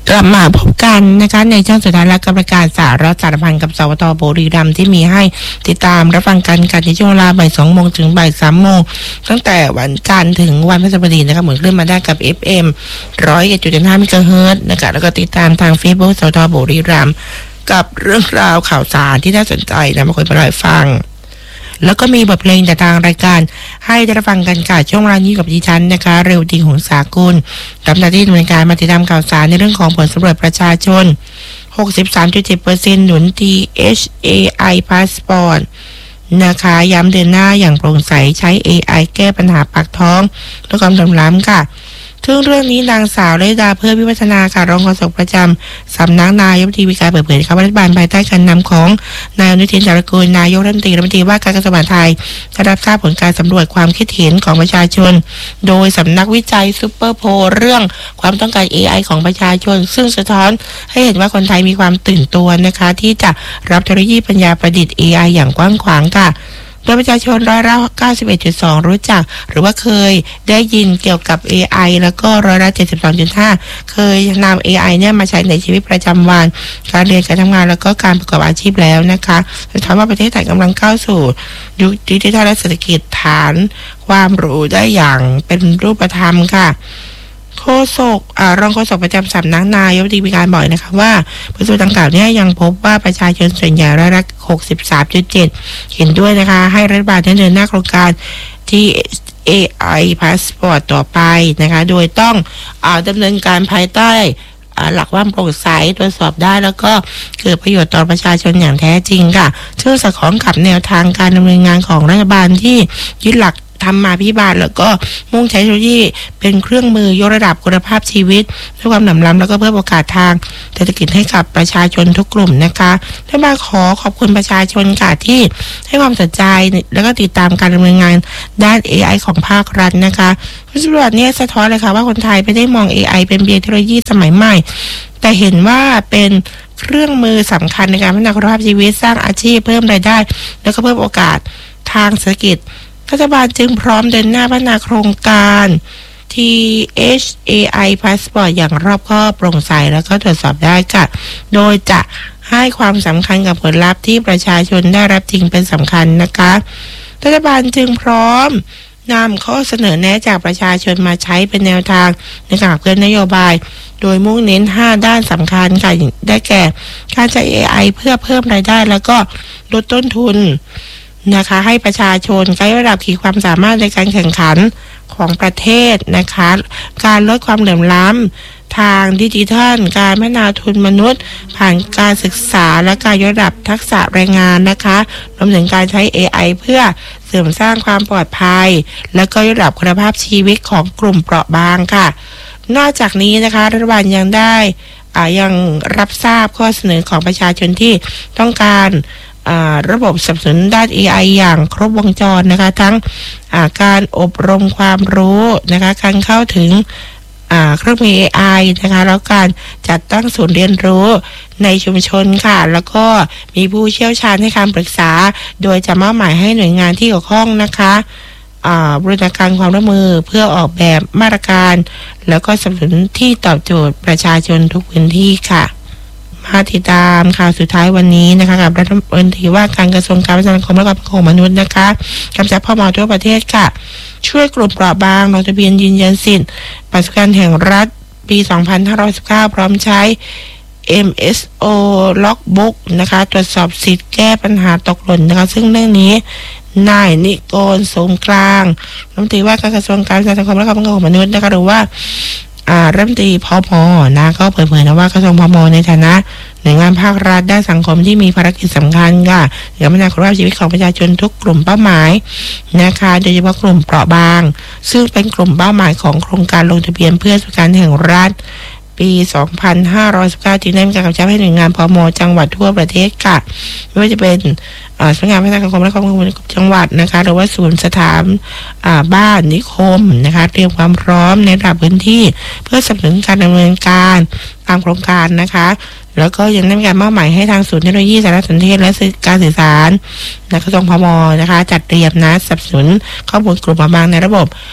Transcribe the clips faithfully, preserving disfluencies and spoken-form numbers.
กลับมาพบกันนะคะในช่วงสุดท้ายและกับรายการสาระสารพันกับสวทบุรีรัมย์ที่มีให้ติดตามรับฟังกันกันในช่วงเวลาบ่ายสองโมงถึงบ่ายสามโมงตั้งแต่วันจันทร์ถึงวันพฤหัสบดีนะคะเหมือนขึ้นมาได้กับ เอฟ เอ็ม ร้อยเอ็ดจุดห้า เมกะเฮิรตซ์นะคะแล้วก็ติดตามทาง Facebook สวทบุรีรัมย์กับเรื่องราวข่าวสารที่น่าสนใจนะมาคุยมาให้ฟังแล้วก็มีบทเพลงจากทางรายการให้ได้รับฟังกันค่ะช่วงเวลานี้กับดิฉันนะคะเร็วดีของสากลทำหน้าที่ดำเนินการมาติดตามข่าวสารในเรื่องของผลสำรวจประชาชน หกสิบสามจุดเจ็ดเปอร์เซ็นต์ หนุน ที เอช เอ ไอ Passport นะคะย้ำเดินหน้าอย่างโปร่งใสใช้ เอ ไอ แก้ปัญหาปากท้องลดความเหลื่อมล้ำค่ะซึ่งเรื่องนี้นางสาวเลดาเพื่อวิวัฒนาค่ะรองโฆษกประจำสำนักนายกรัฐมนตรีมีการเปิดเผยค่ะว่ารัฐบาลภายใต้การนำของนายอนุทินชาญวิรากูลนายกรัฐมนตรีรัฐมนตรีว่าการกระทรวงมหาดไทยได้รับทราบผลการสำรวจความคิดเห็นของประชาชนโดยสำนักวิจัยซุปเปอร์โพลเรื่องความต้องการ เอ ไอ ของประชาชนซึ่งสะท้อนให้เห็นว่าคนไทยมีความตื่นตัวนะคะที่จะรับเทคโนโลยีปัญญาประดิษฐ์ เอ ไอ อย่างกว้างขวางค่ะโดยประชาชนร้อยละ เก้าสิบเอ็ดจุดสอง รู้จักหรือว่าเคยได้ยินเกี่ยวกับ เอ ไอ แล้วก็ร้อยละ เจ็ดสิบสองจุดห้า เคยนำ เอ ไอ เนี่ยมาใช้ในชีวิตประจำวันการเรียนการทำงานแล้วก็การประกอบอาชีพแล้วนะคะสะท้อนว่าประเทศไทยกำลังเข้าสู่ยุคดิจิทัลและเศรษฐกิจฐานความรู้ได้อย่างเป็นรูปธรรมค่ะโฆษกอ่ารองโฆษกประจำสำนักนายกรัฐมนตรีมีการบอกนะคะว่าผลสำรวจดังกล่าวนี้ยังพบว่าประชาชนส่วนใหญ่ร้อยละ หกสิบสามจุดเจ็ด เห็นด้วยนะคะให้รัฐบาลเดินหน้าโครงการที่ เอ ไอ Passport ต่อไปนะคะโดยต้องอ่าดำเนินการภายใต้หลักความโปร่งใสตรวจสอบได้แล้วก็เกิดประโยชน์ต่อประชาชนอย่างแท้จริงค่ะซึ่งสอดคล้องกับแนวทางการดำเนินงานของรัฐบาลที่ยึดหลักธรรมาภิบาลแล้วก็มุ่งใช้เทคโนโลยีเป็นเครื่องมือยกระดับคุณภาพชีวิตด้วยความเหลื่อมล้ำแล้วก็เพิ่มโอกาสทางเศรษฐกิจให้กับประชาชนทุกกลุ่มนะคะและมาขอขอบคุณประชาชนค่ะที่ให้ความสนใจแล้วก็ติดตามการดำเนินงานด้าน เอ ไอ ของภาครัฐนะคะผลสำรวจนี้สะท้อนเลยค่ะว่าคนไทยไม่ได้มอง เอ ไอ เป็นเพียงเทคโนโลยีสมัยใหม่แต่เห็นว่าเป็นเครื่องมือสำคัญในการพัฒนาคุณภาพชีวิตสร้างอาชีพเพิ่มรายได้แล้วก็เพิ่มโอกาสทางเศรษฐกิจรัฐบาลจึงพร้อมเดินหน้าพัฒนาโครงการ ที เอช เอ ไอ Passport อย่างรอบคอบโปร่งใสแล้วก็ตรวจสอบได้ค่ะโดยจะให้ความสำคัญกับผลลัพธ์ที่ประชาชนได้รับจริงเป็นสำคัญนะคะรัฐบาลจึงพร้อมนำข้อเสนอแนะจากประชาชนมาใช้เป็นแนวทางในการขับเคลื่อนนโยบายโดยมุ่งเน้นห้าด้านสำคัญค่ะได้แก่การใช้ เอ ไอ เพื่อเพิ่มรายได้แล้วก็ลดต้นทุนนะคะให้ประชาชนใช้ระดับขีดความสามารถในการแข่งขันของประเทศนะคะการลดความเหลื่อมล้ำทางดิจิทัลการพัฒนาทุนมนุษย์ผ่านการศึกษาและการยกระดับทักษะแรงงานนะคะรวมถึงการใช้ เอ ไอ เพื่อเสริมสร้างความปลอดภัยและก็ยกระดับคุณภาพชีวิตของกลุ่มเปราะบางค่ะนอกจากนี้นะคะรัฐบาลยังได้อ่ายังรับทราบข้อเสนอของประชาชนที่ต้องการระบบสนับสนุนด้าน เอ ไอ อย่างครบวงจรนะคะทั้งการอบรมความรู้นะคะการเข้าถึงเครื่องมือ เอ ไอ นะคะแล้วการจัดตั้งศูนย์เรียนรู้ในชุมชนค่ะแล้วก็มีผู้เชี่ยวชาญให้คำปรึกษาโดยจะมอบหมายให้หน่วยงานที่เกี่ยวข้องนะคะบริการความร่วมมือเพื่อออกแบบมาตรการแล้วก็สนับสนุนที่ตอบโจทย์ประชาชนทุกพื้นที่ค่ะมาติดตามข่าวสุดท้ายวันนี้นะคะกับรัฐมนตรีว่าการกระทรวงการพัฒนาสังคมและความมั่นคงของมนุษย์นะคะกำชับพ่อหมอทั่วประเทศค่ะช่วยกลุ่มเปราะบางลงทะเบียนยืนยันสิทธิ์บัตรสวัสดิการแห่งรัฐปีสองพันห้าร้อยสิบเก้าพร้อมใช้ เอ็ม เอส โอ Logbook นะคะตรวจสอบสิทธิ์แก้ปัญหาตกหล่นนะคะซึ่งเรื่องนี้นายนิกรสงกลางรัฐมนตรีว่าการกระทรวงการพัฒนาสังคมและความมั่นคงของมนุษย์นะคะหรือว่าอ่ารัฐมนตรีพม.นะก็เปิดเผยนะว่ากระทรวงพม.ในฐานะหน่วยงานภาครัฐด้านสังคมที่มีภารกิจสำคัญค่ะในการพัฒนาคุณภาพชีวิตของประชาชนทุกกลุ่มเป้าหมายนะคะโดยเฉพาะกลุ่มเปราะบางซึ่งเป็นกลุ่มเป้าหมายของโครงการลงทะเบียนเพื่อสวัสดิการแห่งรัฐปีสองพันห้าร้อยสิบเก้าจึงได้มีการกำชับให้หน่วยงานพม.จังหวัดทั่วประเทศค่ะไม่ว่าจะเป็นสำนักงานพัฒนาสังคมและความมั่นคงจังหวัดนะคะหรือว่าศูนย์สถานบ้านนิคมนะคะเตรียมความพร้อมในระดับพื้นที่เพื่อสนับสนุนการดำเนินการตามโครงการนะคะแล้วก็ยังได้มีการมอบหมายให้ทางศูนย์เทคโนโลยีสารสนเทศและการสื่อสารกระทรวงพม.นะคะจัดเตรียมนะสนับสนุนข้อมูลกลุ่มเปราะบางในระบบ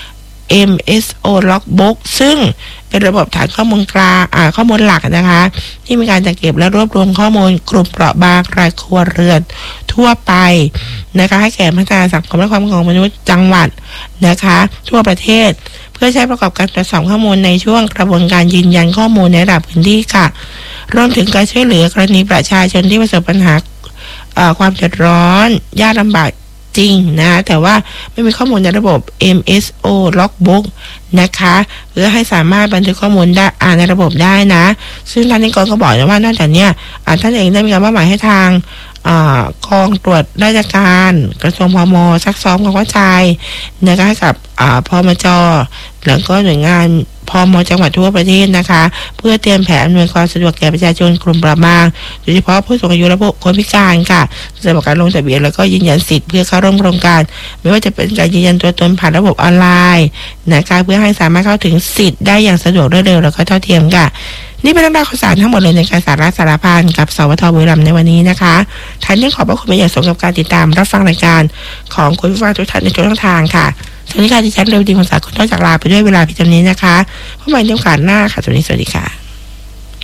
เอ็ม เอส โอ Logbook ซึ่งเป็นระบบฐานข้อมูลกลางอ่าข้อมูลหลักนะคะที่มีการจัดเก็บและรวบรวมข้อมูลกลุ่มเปราะบางรายครัวเรือนทั่วไปนะคะให้แก่พัฒนาสังคมและความมั่นคงของมนุษย์จังหวัดนะคะทั่วประเทศเพื่อใช้ประกอบการตรวจสอบข้อมูลในช่วงกระบวนการยืนยันข้อมูลในระดับพื้นที่ค่ะรวมถึงการช่วยเหลือกรณีประชาชนที่ประสบปัญหาความเดือดร้อนยากลำบากจริงนะแต่ว่าไม่มีข้อมูลในระบบ เอ็ม เอส โอ Logbook นะคะเพื่อให้สามารถบันทึกข้อมูลได้อ่านในระบบได้นะซึ่งท่านนิกรก็บอกว่านอกจากนี้ท่านเองได้มีการมอบหมายให้ทางกองตรวจราชการกระทรวงพม.ซักซ้อมความเข้าใจนะคะให้กับพมจ.แล้วก็หน่วยงานพม.จังหวัดทั่วประเทศนะคะเพื่อเตรียมแผนอำนวยความสะดวกแก่ประชาชนกลุ่มเปราะบางโดยเฉพาะผู้สูงอายุและผู้คนพิการค่ะสำหรับการลงทะเบียนแล้วก็ยืนยันสิทธิ์เพื่อเข้าร่วมโครงการไม่ว่าจะเป็นการยืนยันตัวตนผ่านระบบออนไลน์นะคะเพื่อให้สามารถเข้าถึงสิทธิ์ได้อย่างสะดวกรวดเร็วแล้วก็เท่าเทียมค่ะนี่เป็นเรื่องราวข่าวสารทั้งหมดเลยในการสาระสารพันกับสวทบุรีรัมย์ในวันนี้นะคะท่านยังขอบพระคุณเป็นอย่างสูงกับการติดตามรับฟังรายการของคุณผู้ฟังทุกท่านในทุกช่องทางค่ะสวัสดีค่ะดิฉันเรวดีของสาคุณต้องจากลาไปด้วยเวลาพิจารณานี้นะคะพบกันในโอกาสหน้าค่ะสวัสดีสวัสดีค่ะ